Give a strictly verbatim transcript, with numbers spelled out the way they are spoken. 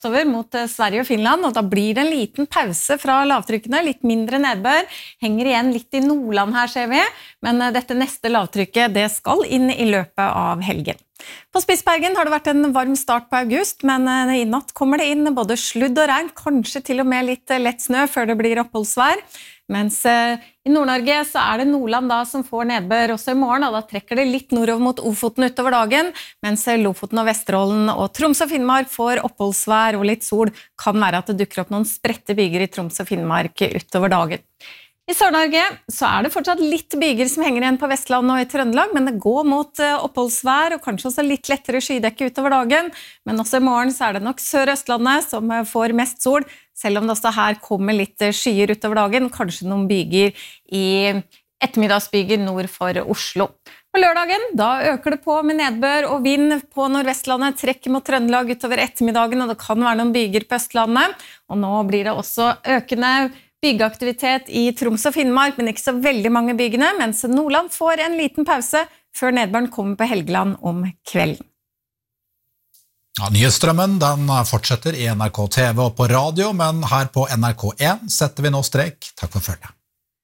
over mot Sverige og Finland, og da blir det en liten pause fra lavtrykkene, litt mindre nedbør, henger igjen litt i Nordland her, ser vi, men dette neste lavtrykket, det skal inn i løpet av helgen. På Spitsbergen har det vært en varm start på august, men i natt kommer det inn både sludd og regn, kanskje til og med litt lett snø før det blir oppholdsvær, mens i Nord-Norge så er det Nordland da som får nedbør også i morgen, og da trekker det litt nordover mot Ofoten utover dagen, mens Lofoten og Vesterålen og Troms og Finnmark får oppholdsvær og litt sol. Kan være at det dukker opp noen spredte byger i Troms og Finnmark utover dagen. I Sør-Norge så er det fortsatt litt byger som henger igjen på Vestlandet og i Trøndelag, men det går mot oppholdsvær og kanskje også litt lettere skydekke utover dagen. Men også i morgen så er det nok Sør-Østlandet som får mest sol, selv om det også her kommer litt skyer utover dagen, kanskje noen byger i ettermiddagsbyger nord for Oslo. På lørdagen, da øker det på med nedbør og vind på Nordvestlandet, trekker mot Trøndelag utover ettermiddagen, og det kan være noen byger på Østlandet. Og nå blir det også økende byggeaktivitet i Troms og Finnmark, men ikke så veldig mange bygene, mens Nordland får en liten pause før nedbøren kommer på Helgeland om kvelden. Ja, nyhetsstrømmen den fortsetter i N R K T V og på radio, men her på N R K en setter vi nå strek. Takk for følget.